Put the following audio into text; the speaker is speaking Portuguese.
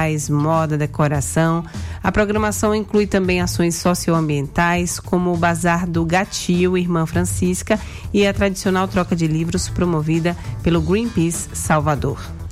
culturais, moda, decoração. A programação inclui também ações socioambientais, como o Bazar do Gatil, Irmã Francisca, e a tradicional troca de livros promovida pelo Greenpeace Salvador.